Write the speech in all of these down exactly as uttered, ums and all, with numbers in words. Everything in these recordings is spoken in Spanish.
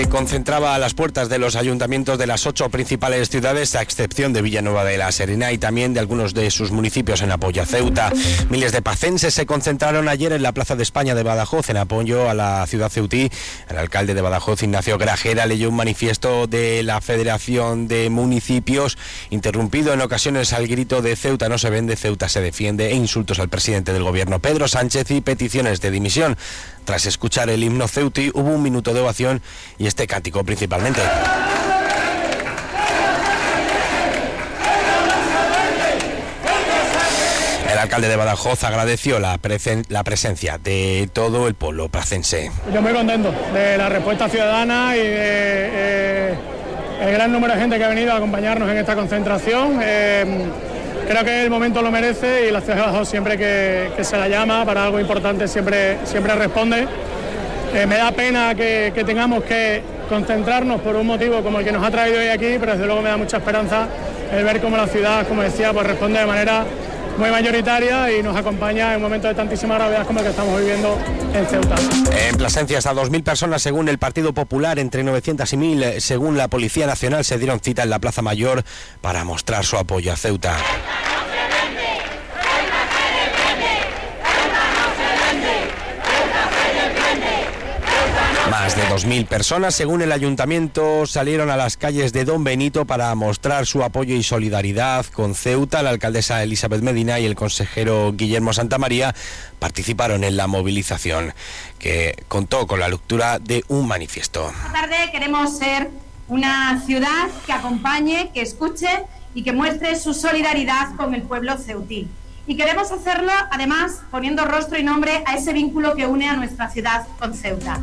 Concentraba a las puertas de los ayuntamientos de las ocho principales ciudades, a excepción de Villanueva de la Serena y también de algunos de sus municipios en apoyo a Ceuta. Miles de pacenses se concentraron ayer en la Plaza de España de Badajoz en apoyo a la ciudad ceutí. El alcalde de Badajoz, Ignacio Grajera, leyó un manifiesto de la Federación de Municipios, interrumpido en ocasiones al grito de Ceuta no se vende, Ceuta se defiende, e insultos al presidente del gobierno, Pedro Sánchez, y peticiones de dimisión. Tras escuchar el himno ceutí hubo un minuto de ovación y este cántico principalmente. El alcalde de Badajoz agradeció la, presen- la presencia de todo el pueblo placense. Yo muy contento de la respuesta ciudadana y de eh, el gran número de gente que ha venido a acompañarnos en esta concentración. Eh, creo que el momento lo merece y la ciudad de Badajoz siempre que, que se la llama para algo importante siempre, siempre responde. Eh, me da pena que, que tengamos que concentrarnos por un motivo como el que nos ha traído hoy aquí, pero desde luego me da mucha esperanza el ver cómo la ciudad, como decía, pues responde de manera muy mayoritaria y nos acompaña en un momento de tantísima gravedad como el que estamos viviendo en Ceuta. En Plasencia hasta dos mil personas según el Partido Popular, entre novecientos y mil según la Policía Nacional, se dieron cita en la Plaza Mayor para mostrar su apoyo a Ceuta. Más de dos mil personas, según el ayuntamiento, salieron a las calles de Don Benito para mostrar su apoyo y solidaridad con Ceuta. La alcaldesa Elizabeth Medina y el consejero Guillermo Santamaría participaron en la movilización, que contó con la lectura de un manifiesto. Esta tarde queremos ser una ciudad que acompañe, que escuche y que muestre su solidaridad con el pueblo ceutí. Y queremos hacerlo, además, poniendo rostro y nombre a ese vínculo que une a nuestra ciudad con Ceuta.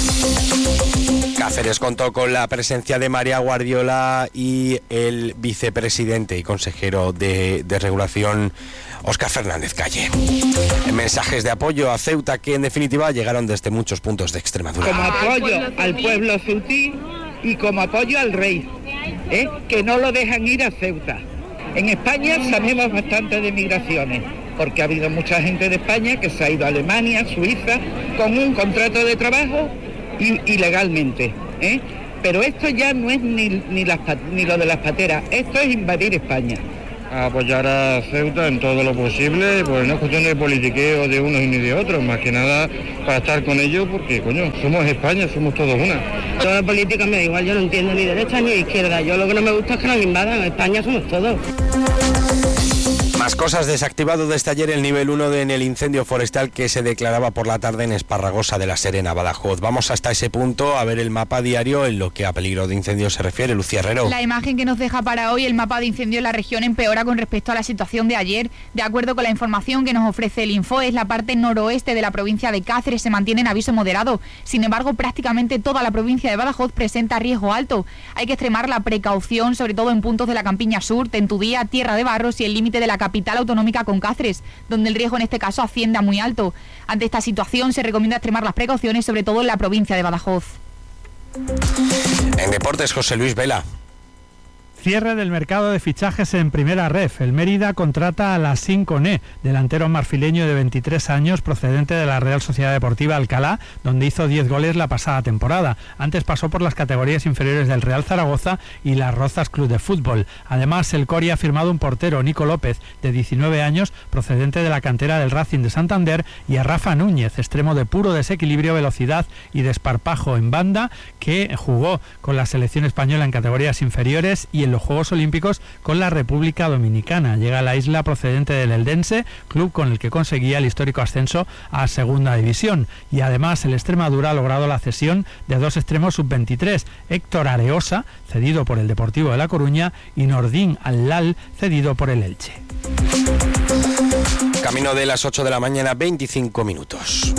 Cáceres contó con la presencia de María Guardiola y el vicepresidente y consejero de, de regulación, Óscar Fernández Calle. En mensajes de apoyo a Ceuta que, en definitiva, llegaron desde muchos puntos de Extremadura. Como apoyo al pueblo ceutí y como apoyo al rey, ¿eh? que no lo dejan ir a Ceuta. En España sabemos bastante de migraciones, porque ha habido mucha gente de España que se ha ido a Alemania, Suiza, con un contrato de trabajo y, ilegalmente, ¿eh? Pero esto ya no es ni, ni, las, ni lo de las pateras, esto es invadir España. A apoyar a Ceuta en todo lo posible, pues no es cuestión de politiqueo de unos ni de otros, más que nada para estar con ellos, porque coño, somos España, somos todos una. Toda la política me da igual, yo no entiendo ni derecha ni izquierda, yo lo que no me gusta es que nos invadan, España somos todos. Más cosas. Desactivado desde ayer el nivel uno de, en el incendio forestal que se declaraba por la tarde en Esparragosa de la Serena, Badajoz. Vamos hasta ese punto a ver el mapa diario en lo que a peligro de incendio se refiere. Lucía Herrero. La imagen que nos deja para hoy el mapa de incendio en la región empeora con respecto a la situación de ayer. De acuerdo con la información que nos ofrece el Infoes, la parte noroeste de la provincia de Cáceres se mantiene en aviso moderado. Sin embargo, prácticamente toda la provincia de Badajoz presenta riesgo alto. Hay que extremar la precaución, sobre todo en puntos de la Campiña Sur, Tentudía, Tierra de Barros y el límite de la capital autonómica con Cáceres, donde el riesgo en este caso asciende a muy alto. Ante esta situación se recomienda extremar las precauciones, sobre todo en la provincia de Badajoz. En deportes, José Luis Vela. Cierre del mercado de fichajes en Primera Ref. El Mérida contrata a Lassín Koné, delantero marfileño de veintitrés años, procedente de la Real Sociedad Deportiva Alcalá, donde hizo diez goles la pasada temporada. Antes pasó por las categorías inferiores del Real Zaragoza y las Rozas Club de Fútbol. Además, el Coria ha firmado un portero, Nico López, de diecinueve años, procedente de la cantera del Racing de Santander, y a Rafa Núñez, extremo de puro desequilibrio, velocidad y desparpajo en banda, que jugó con la selección española en categorías inferiores y en los Juegos Olímpicos con la República Dominicana. Llega a la isla procedente del Eldense, club con el que conseguía el histórico ascenso a Segunda División. Y además el Extremadura ha logrado la cesión de dos extremos sub veintitrés, Héctor Areosa, cedido por el Deportivo de La Coruña, y Nordín Al-Lal, cedido por el Elche. Camino de las ocho de la mañana, veinticinco minutos.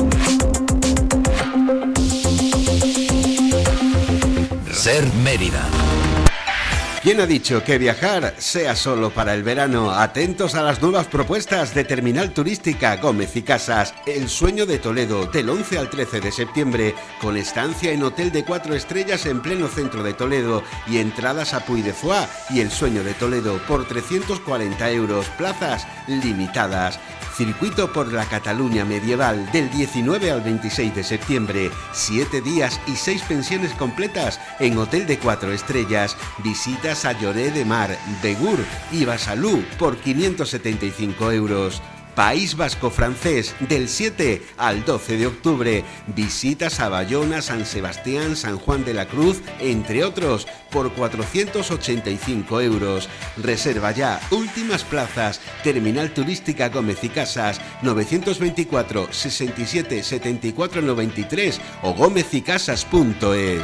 Ser Mérida. ¿Quién ha dicho que viajar sea solo para el verano? Atentos a las nuevas propuestas de Terminal Turística Gómez y Casas. El Sueño de Toledo, del once al trece de septiembre, con estancia en hotel de cuatro estrellas en pleno centro de Toledo y entradas a Puy de Foix. Y El Sueño de Toledo por trescientos cuarenta euros, plazas limitadas. Circuito por la Cataluña medieval del diecinueve al veintiséis de septiembre. Siete días y seis pensiones completas en hotel de cuatro estrellas. Visitas a Lloret de Mar, Begur y Basalú por quinientos setenta y cinco euros. País Vasco francés del siete al doce de octubre. Visitas a Bayona, San Sebastián, San Juan de la Cruz, entre otros, por cuatrocientos ochenta y cinco euros. Reserva ya, últimas plazas. Terminal Turística Gómez y Casas, novecientos veinticuatro, sesenta y siete, setenta y cuatro, noventa y tres o gómez y casas punto es.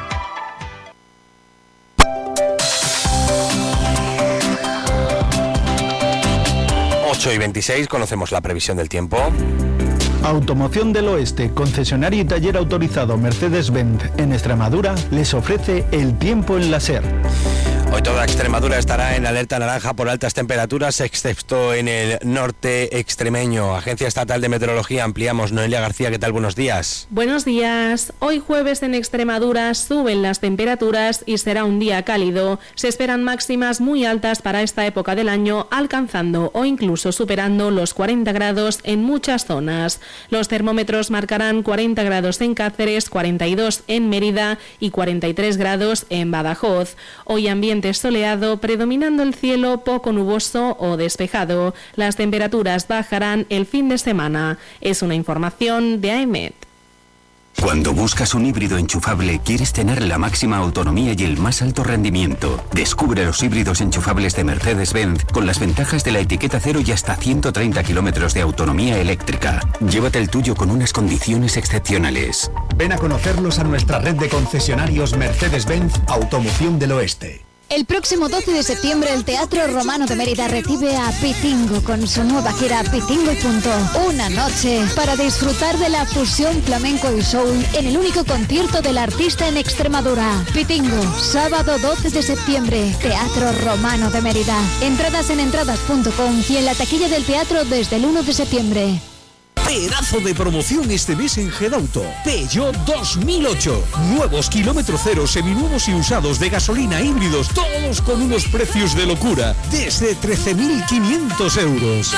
ocho y veintiséis, conocemos la previsión del tiempo. Automoción del Oeste, concesionario y taller autorizado Mercedes-Benz en Extremadura, les ofrece el tiempo en la SER. Hoy toda Extremadura estará en alerta naranja por altas temperaturas, excepto en el norte extremeño. Agencia Estatal de Meteorología, ampliamos. Noelia García, ¿qué tal? Buenos días. Buenos días. Hoy jueves en Extremadura suben las temperaturas y será un día cálido. Se esperan máximas muy altas para esta época del año, alcanzando o incluso superando los cuarenta grados en muchas zonas. Los termómetros marcarán cuarenta grados en Cáceres, cuarenta y dos en Mérida y cuarenta y tres grados en Badajoz. Hoy ambiente soleado, predominando el cielo poco nuboso o despejado. Las temperaturas bajarán el fin de semana. Es una información de AEMET. Cuando buscas un híbrido enchufable, quieres tener la máxima autonomía y el más alto rendimiento. Descubre los híbridos enchufables de Mercedes-Benz con las ventajas de la etiqueta cero y hasta ciento treinta kilómetros de autonomía eléctrica. Llévate el tuyo con unas condiciones excepcionales. Ven a conocerlos a nuestra red de concesionarios Mercedes-Benz Automoción del Oeste. El próximo doce de septiembre el Teatro Romano de Mérida recibe a Pitingo con su nueva gira Pitingo y Punto. Una noche para disfrutar de la fusión flamenco y soul en el único concierto del artista en Extremadura. Pitingo, sábado doce de septiembre, Teatro Romano de Mérida. Entradas en entradas punto com y en la taquilla del teatro desde el uno de septiembre. Pedazo de promoción este mes en Gedauto. Peugeot dos mil ocho. Nuevos kilómetro cero, seminuevos y usados de gasolina híbridos, todos con unos precios de locura, desde trece mil quinientos euros.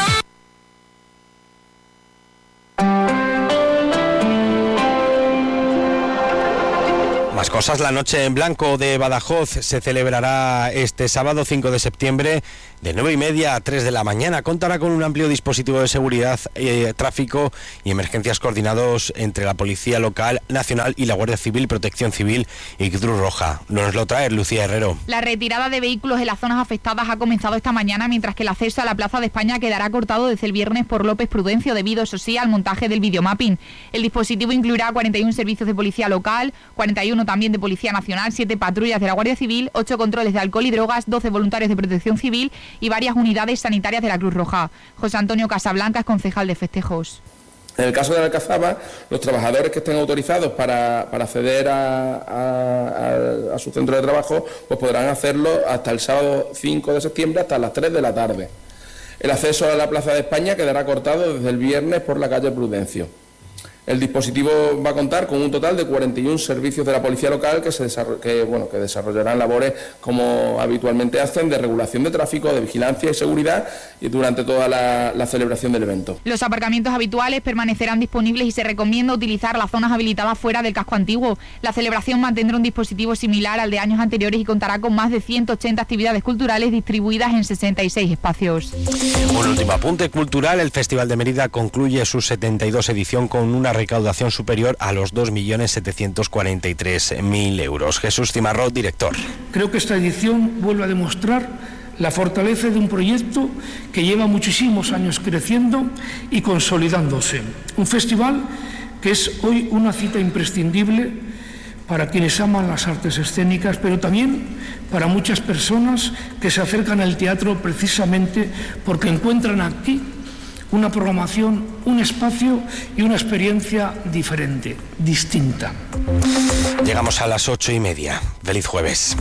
Más cosas, la Noche en Blanco de Badajoz se celebrará este sábado cinco de septiembre de nueve y media a tres de la mañana. Contará con un amplio dispositivo de seguridad, eh, tráfico y emergencias coordinados entre la Policía Local, Nacional y la Guardia Civil, Protección Civil y Cruz Roja. Nos lo trae Lucía Herrero. La retirada de vehículos en las zonas afectadas ha comenzado esta mañana, mientras que el acceso a la Plaza de España quedará cortado desde el viernes por López Prudencio, debido, eso sí, al montaje del videomapping. El dispositivo incluirá cuarenta y uno servicios de Policía Local, cuarenta y uno también de Policía Nacional, siete patrullas de la Guardia Civil, ocho controles de alcohol y drogas, doce voluntarios de Protección Civil y varias unidades sanitarias de la Cruz Roja. José Antonio Casablanca es concejal de festejos. En el caso de la Alcazaba, los trabajadores que estén autorizados para, para acceder a, a, a, a su centro de trabajo, pues podrán hacerlo hasta el sábado cinco de septiembre hasta las tres de la tarde. El acceso a la Plaza de España quedará cortado desde el viernes por la calle Prudencio. El dispositivo va a contar con un total de cuarenta y uno servicios de la Policía Local que, se que, bueno, que desarrollarán labores como habitualmente hacen de regulación de tráfico, de vigilancia y seguridad y durante toda la, la celebración del evento. Los aparcamientos habituales permanecerán disponibles y se recomienda utilizar las zonas habilitadas fuera del casco antiguo. La celebración mantendrá un dispositivo similar al de años anteriores y contará con más de ciento ochenta actividades culturales distribuidas en sesenta y seis espacios. Un último apunte cultural: el Festival de Mérida concluye su setenta y dos edición con una recaudación superior a los dos millones setecientos cuarenta y tres mil euros. Jesús Cimarrot, director. Creo que esta edición vuelve a demostrar la fortaleza de un proyecto que lleva muchísimos años creciendo y consolidándose. Un festival que es hoy una cita imprescindible para quienes aman las artes escénicas, pero también para muchas personas que se acercan al teatro precisamente porque encuentran aquí una programación, un espacio y una experiencia diferente, distinta. Llegamos a las ocho y media. Feliz jueves.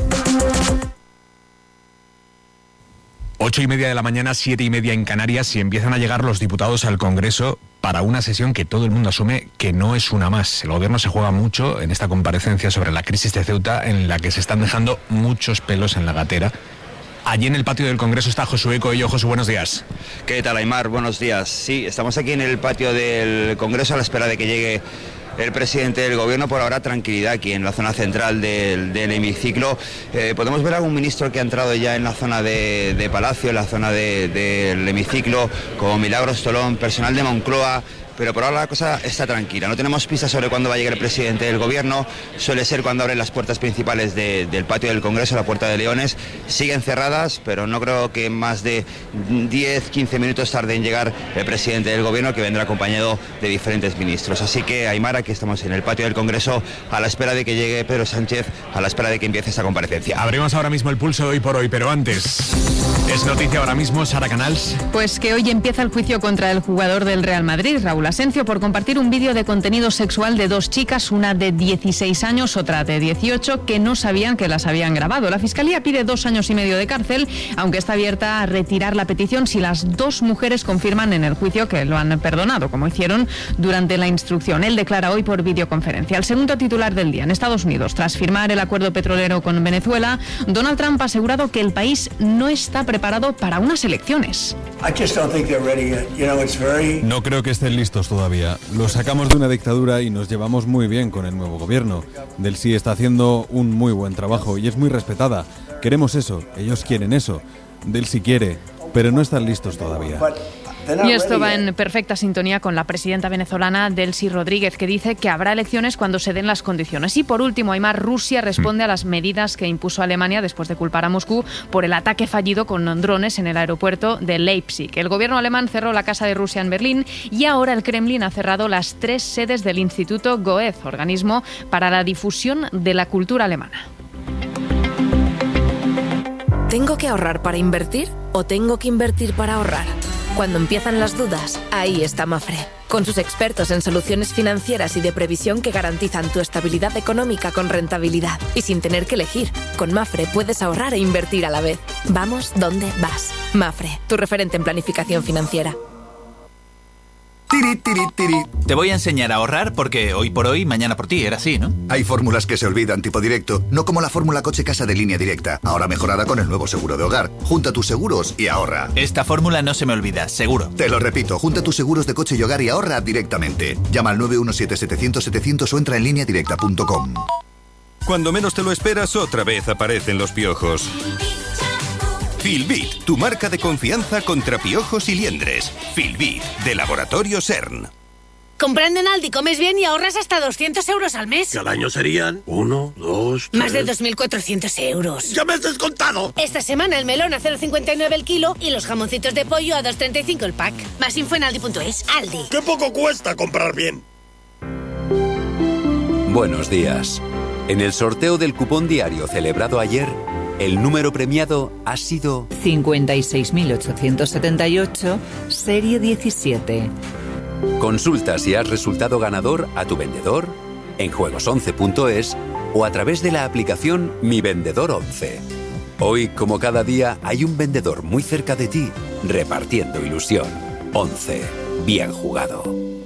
Ocho y media de la mañana, siete y media en Canarias, y empiezan a llegar los diputados al Congreso para una sesión que todo el mundo asume que no es una más. El gobierno se juega mucho en esta comparecencia sobre la crisis de Ceuta, en la que se están dejando muchos pelos en la gatera. Allí en el patio del Congreso está Josué Coello. Josué, buenos días. ¿Qué tal, Aymar? Buenos días. Sí, estamos aquí en el patio del Congreso a la espera de que llegue el presidente del gobierno. Por ahora tranquilidad aquí en la zona central del, del hemiciclo. Eh, podemos ver a algún ministro que ha entrado ya en la zona de, de Palacio, en la zona de, del hemiciclo, como Milagros Tolón, personal de Moncloa. Pero por ahora la cosa está tranquila. No tenemos pistas sobre cuándo va a llegar el presidente del gobierno. Suele ser cuando abren las puertas principales de, del patio del Congreso, la Puerta de Leones. Siguen cerradas, pero no creo que más de diez, quince minutos tarde en llegar el presidente del gobierno, que vendrá acompañado de diferentes ministros. Así que, Aymar, aquí estamos en el patio del Congreso a la espera de que llegue Pedro Sánchez, a la espera de que empiece esta comparecencia. Abrimos ahora mismo el pulso de Hoy por Hoy, pero antes, es noticia ahora mismo, Sara Canals. Pues que hoy empieza el juicio contra el jugador del Real Madrid, Raúl Asencio, por compartir un vídeo de contenido sexual de dos chicas, una de dieciséis años, otra de dieciocho, que no sabían que las habían grabado. La Fiscalía pide dos años y medio de cárcel, aunque está abierta a retirar la petición si las dos mujeres confirman en el juicio que lo han perdonado, como hicieron durante la instrucción. Él declara hoy por videoconferencia. El segundo titular del día: en Estados Unidos, tras firmar el acuerdo petrolero con Venezuela, Donald Trump ha asegurado que el país no está preparado para unas elecciones. No creo que estén listos todavía. Lo sacamos de una dictadura y nos llevamos muy bien con el nuevo gobierno. Del sí está haciendo un muy buen trabajo y es muy respetada. Queremos eso, ellos quieren eso. Del sí quiere, pero no están listos todavía. Y esto va en perfecta sintonía con la presidenta venezolana Delcy Rodríguez, que dice que habrá elecciones cuando se den las condiciones. Y por último, Aymar, Rusia responde a las medidas que impuso Alemania después de culpar a Moscú por el ataque fallido con drones en el aeropuerto de Leipzig. El gobierno alemán cerró la Casa de Rusia en Berlín y ahora el Kremlin ha cerrado las tres sedes del Instituto Goethe, organismo para la difusión de la cultura alemana. ¿Tengo que ahorrar para invertir o tengo que invertir para ahorrar? Cuando empiezan las dudas, ahí está Mafre, con sus expertos en soluciones financieras y de previsión que garantizan tu estabilidad económica con rentabilidad. Y sin tener que elegir, con Mafre puedes ahorrar e invertir a la vez. Vamos donde vas. Mafre, tu referente en planificación financiera. Tiri, tiri, tiri. Te voy a enseñar a ahorrar porque hoy por hoy, mañana por ti, era así, ¿no? Hay fórmulas que se olvidan tipo directo, no como la fórmula coche-casa de Línea Directa, ahora mejorada con el nuevo seguro de hogar. Junta tus seguros y ahorra. Esta fórmula no se me olvida, seguro. Te lo repito, junta tus seguros de coche y hogar y ahorra directamente. Llama al nueve uno siete, setecientos, setecientos o entra en línea directa punto com. Cuando menos te lo esperas, otra vez aparecen los piojos. Filbit, tu marca de confianza contra piojos y liendres. Filbit, de Laboratorio CERN. Comprando en Aldi comes bien y ahorras hasta doscientos euros al mes. Que al año serían uno, dos, tres... Más de dos mil cuatrocientos euros. ¡Ya me has descontado! Esta semana el melón a cero coma cincuenta y nueve el kilo y los jamoncitos de pollo a dos coma treinta y cinco el pack. Más info en aldi punto es. Aldi. ¡Qué poco cuesta comprar bien! Buenos días. En el sorteo del cupón diario celebrado ayer, el número premiado ha sido cincuenta y seis mil ochocientos setenta y ocho, serie diecisiete. Consulta si has resultado ganador a tu vendedor, en juegos once punto es o a través de la aplicación Mi Vendedor once. Hoy, como cada día, hay un vendedor muy cerca de ti repartiendo ilusión. once. Bien jugado.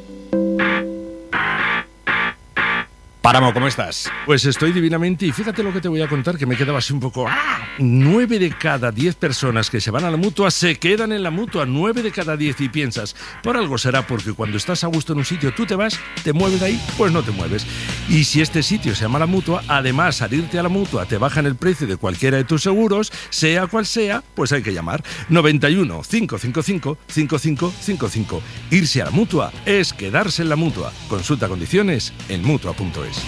Páramo, ¿cómo estás? Pues estoy divinamente y fíjate lo que te voy a contar, que me quedaba así un poco... ¡Ah! Nueve de cada diez personas que se van a la Mutua se quedan en la Mutua. Nueve de cada diez y piensas, por algo será, porque cuando estás a gusto en un sitio tú te vas, te mueves de ahí, pues no te mueves. Y si este sitio se llama la Mutua, además al irte a la Mutua te bajan el precio de cualquiera de tus seguros, sea cual sea, pues hay que llamar. noventa y uno, cinco cinco cinco, cinco cinco cinco cinco. Irse a la Mutua es quedarse en la Mutua. Consulta condiciones en mutua punto es.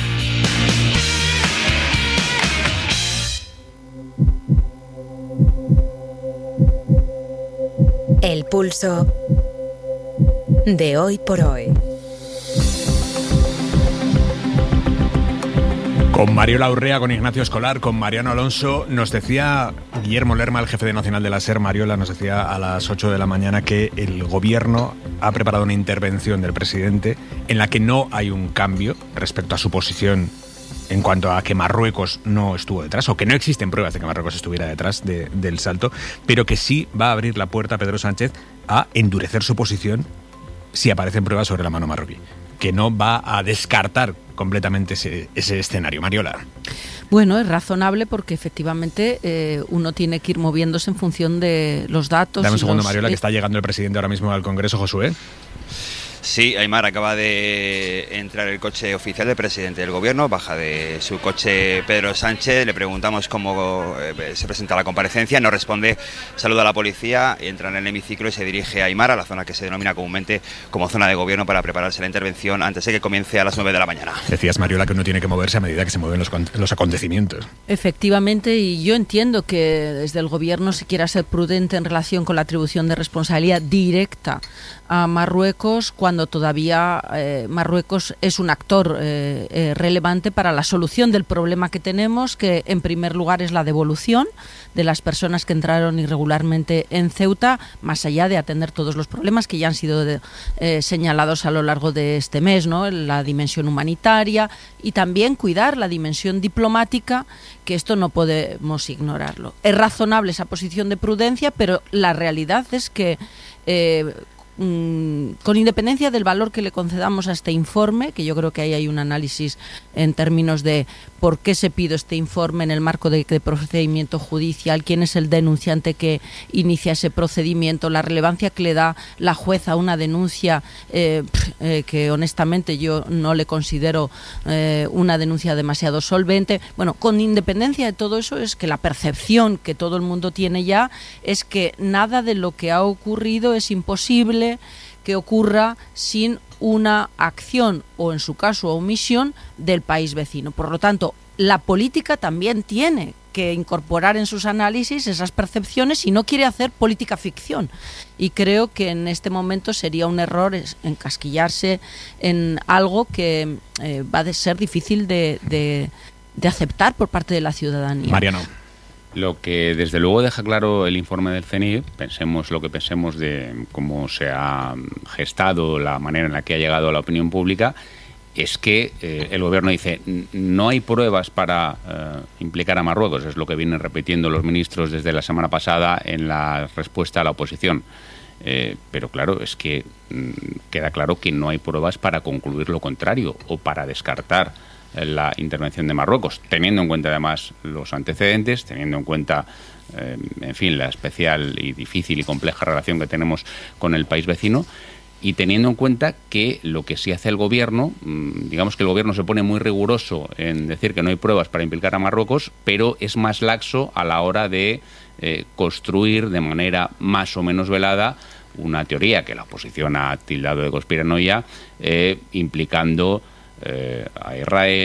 El pulso de hoy por hoy. Con Mariola Urrea, con Ignacio Escolar, con Mariano Alonso, nos decía Guillermo Lerma, el jefe de Nacional de la SER, Mariola, nos decía a las ocho de la mañana que el gobierno ha preparado una intervención del presidente en la que no hay un cambio respecto a su posición en cuanto a que Marruecos no estuvo detrás, o que no existen pruebas de que Marruecos estuviera detrás de, del salto, pero que sí va a abrir la puerta a Pedro Sánchez a endurecer su posición si aparecen pruebas sobre la mano marroquí, que no va a descartar completamente ese, ese escenario. Mariola. Bueno, es razonable porque efectivamente eh, uno tiene que ir moviéndose en función de los datos. Dame un segundo, los, Mariola, que eh, está llegando el presidente ahora mismo al Congreso, Josué. Sí, Aymar, acaba de entrar el coche oficial del presidente del gobierno, baja de su coche Pedro Sánchez, le preguntamos cómo eh, se presenta la comparecencia, nos responde, saluda a la policía, entra en el hemiciclo y se dirige a Aymar, a la zona que se denomina comúnmente como zona de gobierno, para prepararse la intervención antes de que comience a las nueve de la mañana. Decías, Mariola, que uno tiene que moverse a medida que se mueven los, los acontecimientos. Efectivamente, y yo entiendo que desde el gobierno se quiera ser prudente en relación con la atribución de responsabilidad directa a Marruecos, cuando todavía eh, Marruecos es un actor eh, eh, relevante para la solución del problema que tenemos, que en primer lugar es la devolución de las personas que entraron irregularmente en Ceuta, más allá de atender todos los problemas que ya han sido de, eh, señalados a lo largo de este mes, ¿no? La dimensión humanitaria y también cuidar la dimensión diplomática, que esto no podemos ignorarlo. Es razonable esa posición de prudencia, pero la realidad es que eh, con independencia del valor que le concedamos a este informe, que yo creo que ahí hay un análisis en términos de por qué se pide este informe en el marco de, de procedimiento judicial, quién es el denunciante que inicia ese procedimiento, la relevancia que le da la jueza a una denuncia eh, eh, que honestamente yo no le considero eh, una denuncia demasiado solvente. Bueno, con independencia de todo eso, es que la percepción que todo el mundo tiene ya es que nada de lo que ha ocurrido es imposible que ocurra sin una acción o, en su caso, omisión del país vecino. Por lo tanto, la política también tiene que incorporar en sus análisis esas percepciones si no quiere hacer política ficción. Y creo que en este momento sería un error encasquillarse en algo que eh, va a ser difícil de, de, de aceptar por parte de la ciudadanía. Mariano. Lo que desde luego deja claro el informe del C N I, pensemos lo que pensemos de cómo se ha gestado, la manera en la que ha llegado a la opinión pública, es que eh, el gobierno dice no hay pruebas para eh, implicar a Marruecos, es lo que vienen repitiendo los ministros desde la semana pasada en la respuesta a la oposición. Eh, pero claro, es que mm, queda claro que no hay pruebas para concluir lo contrario o para descartar la intervención de Marruecos, teniendo en cuenta además los antecedentes, teniendo en cuenta, eh, en fin, la especial y difícil y compleja relación que tenemos con el país vecino, y teniendo en cuenta que lo que sí hace el gobierno, digamos que el gobierno se pone muy riguroso en decir que no hay pruebas para implicar a Marruecos, pero es más laxo a la hora de eh, construir de manera más o menos velada una teoría que la oposición ha tildado de conspiranoia, eh, implicando Eh, a Israel,